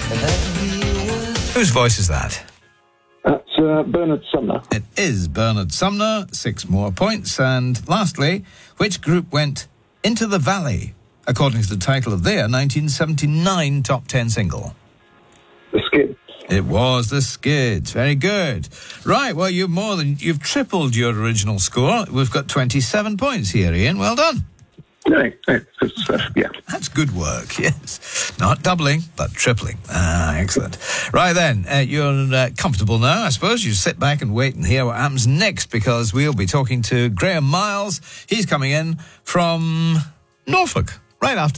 Whose voice is that? That's Bernard Sumner. It is Bernard Sumner. 6 more points. And lastly, which group went into the valley, according to the title of their 1979 top 10 single? The Skids. It was the Skids. Very good. Right, well, you've tripled your original score. We've got 27 points here, Ian. Well done. Yeah. That's good work, yes. Not doubling, but tripling. Excellent. Right then, you're comfortable now, I suppose. You sit back and wait and hear what happens next, because we'll be talking to Graham Miles. He's coming in from Norfolk right after